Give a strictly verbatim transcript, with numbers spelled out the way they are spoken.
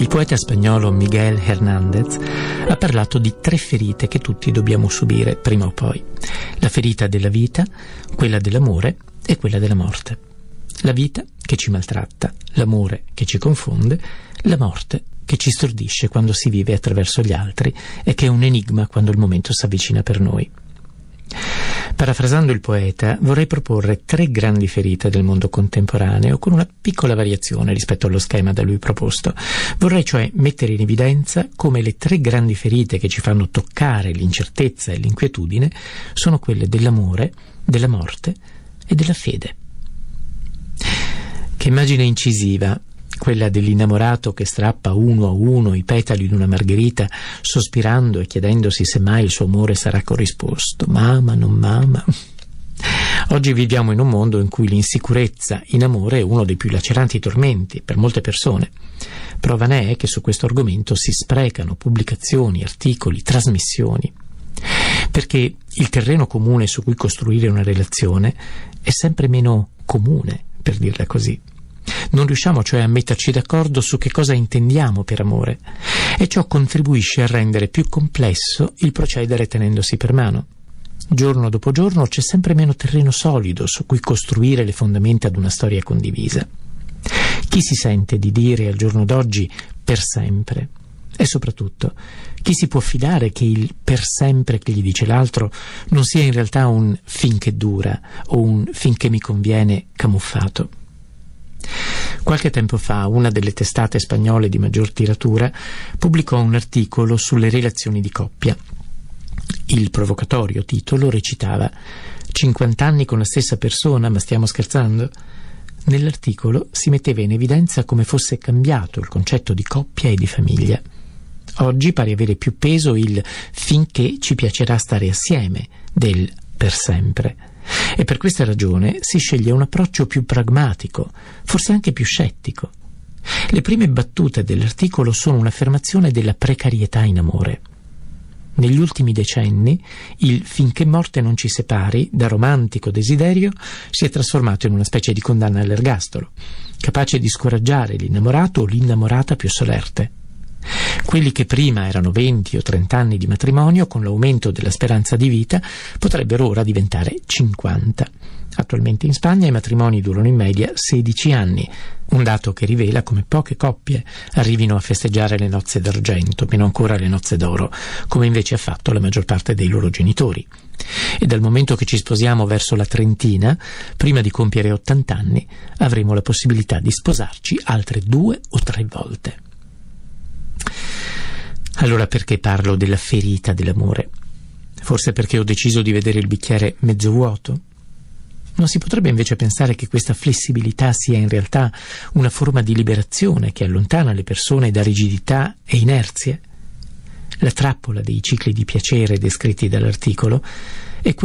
poeta spagnolo Miguel Hernández ha parlato di tre ferite che tutti dobbiamo subire prima o poi: la ferita della vita, quella dell'amore e quella della morte. La vita che ci maltratta, l'amore che ci confonde, la morte che ci stordisce quando si vive attraverso gli altri e che è un enigma quando il momento si avvicina per noi. Parafrasando il poeta, vorrei proporre tre grandi ferite del mondo contemporaneo con una piccola variazione rispetto allo schema da lui proposto. Vorrei cioè mettere in evidenza come le tre grandi ferite che ci fanno toccare l'incertezza e l'inquietudine sono quelle dell'amore, della morte e della fede. Che immagine incisiva, quella dell'innamorato che strappa uno a uno i petali di una margherita, sospirando e chiedendosi se mai il suo amore sarà corrisposto. Mama, non mama. Oggi viviamo in un mondo in cui l'insicurezza in amore è uno dei più laceranti tormenti per molte persone. Prova ne è che su questo argomento si sprecano pubblicazioni, articoli, trasmissioni, perché il terreno comune su cui costruire una relazione è sempre meno comune, per dirla così. Non riusciamo cioè a metterci d'accordo su che cosa intendiamo per amore, e ciò contribuisce a rendere più complesso il procedere tenendosi per mano. Giorno dopo giorno c'è sempre meno terreno solido su cui costruire le fondamenta ad una storia condivisa. Chi si sente di dire al giorno d'oggi per sempre? E soprattutto, chi si può fidare che il per sempre che gli dice l'altro non sia in realtà un finché dura o un finché mi conviene camuffato? Qualche tempo fa una delle testate spagnole di maggior tiratura pubblicò un articolo sulle relazioni di coppia. Il provocatorio titolo recitava: cinquanta anni con la stessa persona, ma stiamo scherzando? Nell'articolo si metteva in evidenza come fosse cambiato il concetto di coppia e di famiglia. Oggi pare avere più peso il finché ci piacerà stare assieme del per sempre. E per questa ragione si sceglie un approccio più pragmatico, forse anche più scettico. Le prime battute dell'articolo sono un'affermazione della precarietà in amore. Negli ultimi decenni il finché morte non ci separi da romantico desiderio si è trasformato in una specie di condanna all'ergastolo, capace di scoraggiare l'innamorato o l'innamorata più solerte. Quelli che prima erano venti o trenta anni di matrimonio, con l'aumento della speranza di vita, potrebbero ora diventare cinquanta. Attualmente in Spagna i matrimoni durano in media sedici anni, un dato che rivela come poche coppie arrivino a festeggiare le nozze d'argento, meno ancora le nozze d'oro, come invece ha fatto la maggior parte dei loro genitori. E dal momento che ci sposiamo verso la trentina, prima di compiere ottanta anni, avremo la possibilità di sposarci altre due o tre volte. Allora perché parlo della ferita dell'amore? Forse perché ho deciso di vedere il bicchiere mezzo vuoto? Non si potrebbe invece pensare che questa flessibilità sia in realtà una forma di liberazione che allontana le persone da rigidità e inerzie? La trappola dei cicli di piacere descritti dall'articolo è